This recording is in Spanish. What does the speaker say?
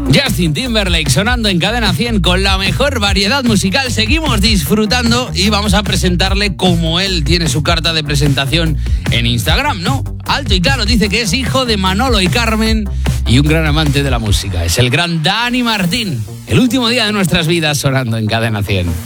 Justin Timberlake sonando en Cadena 100 con la mejor variedad musical. Seguimos disfrutando y vamos a presentarle como él tiene su carta de presentación en Instagram, ¿no? Alto y claro, dice que es hijo de Manolo y Carmen y un gran amante de la música. Es el gran Dani Martín. El último día de nuestras vidas sonando en Cadena 100.